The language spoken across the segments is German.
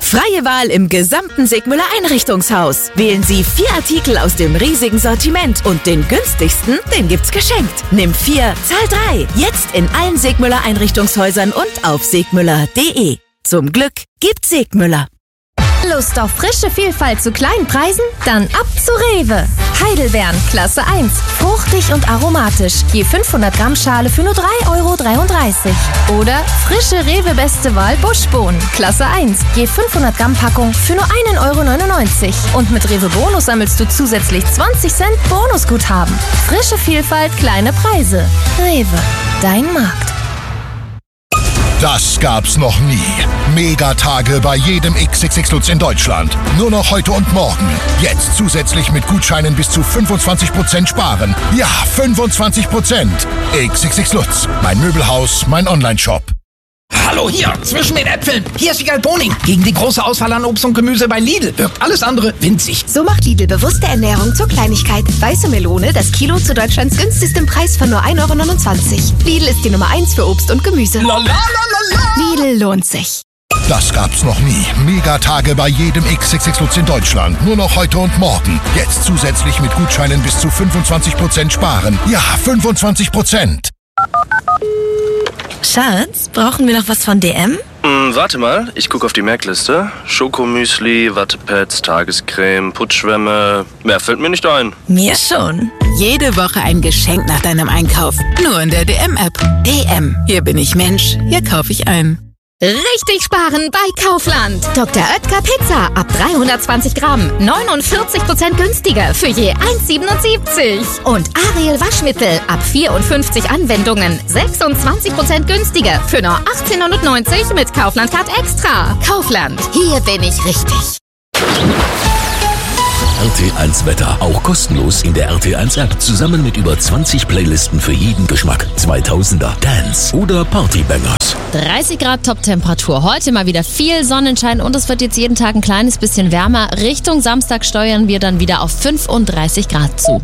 Freie Wahl im gesamten Sigmüller Einrichtungshaus. Wählen Sie 4 Artikel aus dem riesigen Sortiment und den günstigsten, den gibt's geschenkt. Nimm 4, zahl 3. Jetzt in allen Sigmüller Einrichtungshäusern und auf sigmüller.de. Zum Glück gibt's Sigmüller. Lust auf frische Vielfalt zu kleinen Preisen? Dann ab zu Rewe. Heidelbeeren, Klasse 1. Fruchtig und aromatisch. Je 500 Gramm Schale für nur 3,33 €. Oder frische Rewe Beste Wahl Buschbohnen, Klasse 1. Je 500 Gramm Packung für nur 1,99 €. Und mit Rewe Bonus sammelst du zusätzlich 20 Cent Bonusguthaben. Frische Vielfalt, kleine Preise. Rewe, dein Markt. Das gab's noch nie. Megatage bei jedem XXX Lutz in Deutschland. Nur noch heute und morgen. Jetzt zusätzlich mit Gutscheinen bis zu 25% sparen. Ja, 25%. XXX Lutz. Mein Möbelhaus, mein Onlineshop. Hallo, hier, zwischen den Äpfeln. Hier ist Wiegald Boning. Gegen die große Auswahl an Obst und Gemüse bei Lidl wirkt alles andere winzig. So macht Lidl bewusste Ernährung zur Kleinigkeit. Weiße Melone, das Kilo zu Deutschlands günstigstem Preis von nur 1,29 €. Lidl ist die Nummer 1 für Obst und Gemüse. Lidl lohnt sich. Das gab's noch nie. Megatage bei jedem XXX Lutz in Deutschland. Nur noch heute und morgen. Jetzt zusätzlich mit Gutscheinen bis zu 25% sparen. Ja, 25%. Schatz, brauchen wir noch was von DM? Warte mal, ich gucke auf die Merkliste. Schokomüsli, Wattepads, Tagescreme, Putzschwämme. Mehr fällt mir nicht ein. Mir schon. Jede Woche ein Geschenk nach deinem Einkauf. Nur in der DM-App. DM. Hier bin ich Mensch. Hier kaufe ich ein. Richtig sparen bei Kaufland. Dr. Oetker Pizza ab 320 Gramm. 49% günstiger für je 1,77 €. Und Ariel Waschmittel ab 54 Anwendungen. 26% günstiger für nur 18,90 € mit Kaufland Card Extra. Kaufland. Hier bin ich richtig. RT1 Wetter. Auch kostenlos in der RT1-App. Zusammen mit über 20 Playlisten für jeden Geschmack. 2000er, Dance oder Partybangers. 30 Grad Top-Temperatur. Heute mal wieder viel Sonnenschein und es wird jetzt jeden Tag ein kleines bisschen wärmer. Richtung Samstag steuern wir dann wieder auf 35 Grad zu.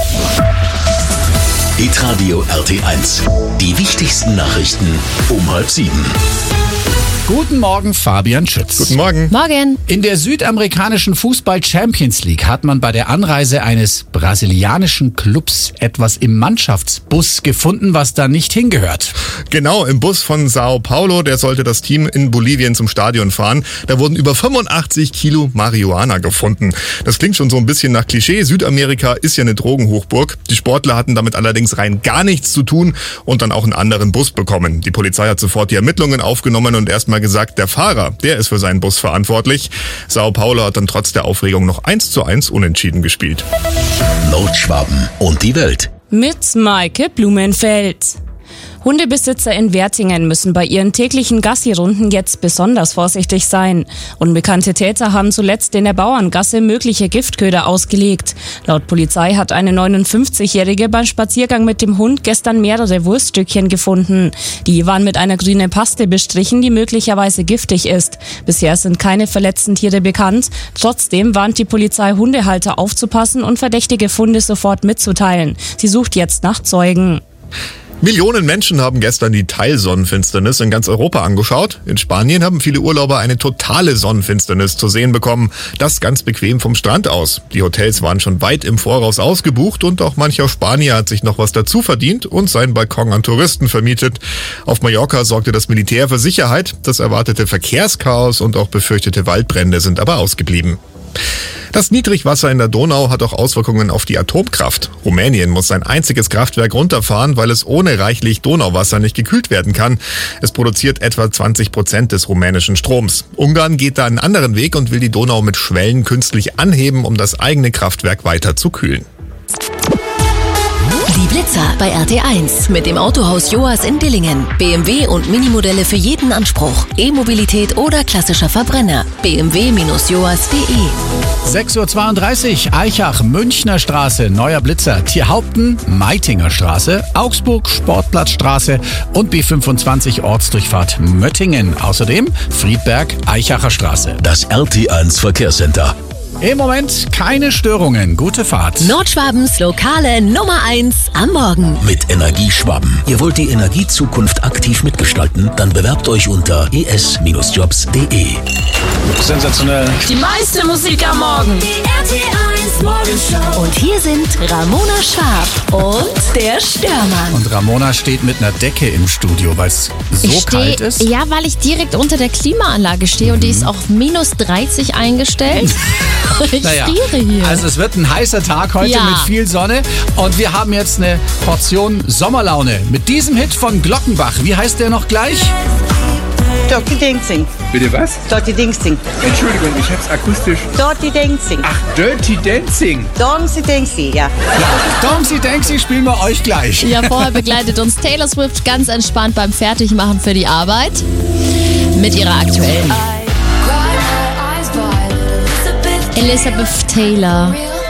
Hitradio RT1. Die wichtigsten Nachrichten um 6:30. Guten Morgen, Fabian Schütz. Guten Morgen. Morgen. In der südamerikanischen Fußball-Champions League hat man bei der Anreise eines brasilianischen Clubs etwas im Mannschaftsbus gefunden, was da nicht hingehört. Genau, im Bus von Sao Paulo, der sollte das Team in Bolivien zum Stadion fahren. Da wurden über 85 Kilo Marihuana gefunden. Das klingt schon so ein bisschen nach Klischee. Südamerika ist ja eine Drogenhochburg. Die Sportler hatten damit allerdings rein gar nichts zu tun und dann auch einen anderen Bus bekommen. Die Polizei hat sofort die Ermittlungen aufgenommen und erstmal gesagt, der Fahrer, der ist für seinen Bus verantwortlich. Sao Paulo hat dann trotz der Aufregung noch 1:1 unentschieden gespielt. Nordschwaben und die Welt. Mit Maike Blumenfeld. Hundebesitzer in Wertingen müssen bei ihren täglichen Gassi-Runden jetzt besonders vorsichtig sein. Unbekannte Täter haben zuletzt in der Bauerngasse mögliche Giftköder ausgelegt. Laut Polizei hat eine 59-Jährige beim Spaziergang mit dem Hund gestern mehrere Wurststückchen gefunden. Die waren mit einer grünen Paste bestrichen, die möglicherweise giftig ist. Bisher sind keine verletzten Tiere bekannt. Trotzdem warnt die Polizei Hundehalter aufzupassen und verdächtige Funde sofort mitzuteilen. Sie sucht jetzt nach Zeugen. Millionen Menschen haben gestern die Teilsonnenfinsternis in ganz Europa angeschaut. In Spanien haben viele Urlauber eine totale Sonnenfinsternis zu sehen bekommen. Das ganz bequem vom Strand aus. Die Hotels waren schon weit im Voraus ausgebucht und auch mancher Spanier hat sich noch was dazu verdient und seinen Balkon an Touristen vermietet. Auf Mallorca sorgte das Militär für Sicherheit. Das erwartete Verkehrschaos und auch befürchtete Waldbrände sind aber ausgeblieben. Das Niedrigwasser in der Donau hat auch Auswirkungen auf die Atomkraft. Rumänien muss sein einziges Kraftwerk runterfahren, weil es ohne reichlich Donauwasser nicht gekühlt werden kann. Es produziert etwa 20% des rumänischen Stroms. Ungarn geht da einen anderen Weg und will die Donau mit Schwellen künstlich anheben, um das eigene Kraftwerk weiter zu kühlen. Die Blitzer bei RT1 mit dem Autohaus Joas in Dillingen. BMW und Minimodelle für jeden Anspruch. E-Mobilität oder klassischer Verbrenner. bmw-joas.de. 6:32 Uhr, Aichach, Münchner Straße, neuer Blitzer. Tierhaupten, Meitinger Straße, Augsburg, Sportplatzstraße und B25 Ortsdurchfahrt Möttingen. Außerdem Friedberg, Aichacher Straße. Das RT1 Verkehrscenter. Im Moment keine Störungen. Gute Fahrt. Nordschwabens lokale Nummer 1 am Morgen. Mit Energieschwaben. Ihr wollt die Energiezukunft aktiv mitgestalten? Dann bewerbt euch unter es-jobs.de. Sensationell. Die meiste Musik am Morgen. Die RT1 Morgenshow. Und hier sind Ramona Schwarb und der Störmann. Und Ramona steht mit einer Decke im Studio, weil es so kalt ist. Ja, weil ich direkt unter der Klimaanlage stehe und die ist auf minus 30 eingestellt. Ich friere hier. Also es wird ein heißer Tag heute mit viel Sonne und wir haben jetzt eine Portion Sommerlaune mit diesem Hit von Glockenbach. Wie heißt der noch gleich? Dirty Dancing. Bitte was? Dirty Dancing. Entschuldigung, ich hab's akustisch. Dirty Dancing. Ach, Dirty Dancing. Dancy Dancy, ja. Dancy Dancy spielen wir euch gleich. Ja, vorher begleitet uns Taylor Swift ganz entspannt beim Fertigmachen für die Arbeit mit ihrer aktuellen Elizabeth Taylor.